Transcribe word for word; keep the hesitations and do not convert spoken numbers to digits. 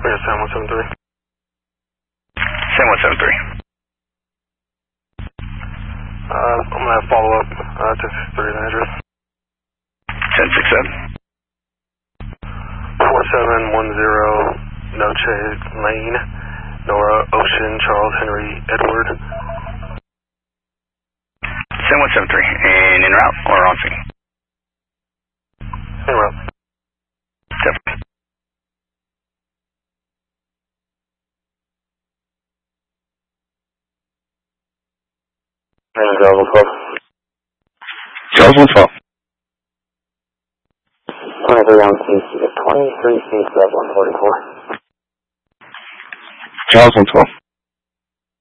Yes, Sam one seven three. Sam one seven three. Uh, I'm going to have follow-up, uh, ten six three, the address. ten six seven. four seven one zero Noche Lane, Nora Ocean, Charles Henry Edward. Sam one seven three. And en route or on scene? En route. Definitely. And Charles one twelve. Charles one twelve. twenty-three on C C, twenty-three C seven one forty-four. Charles one twelve.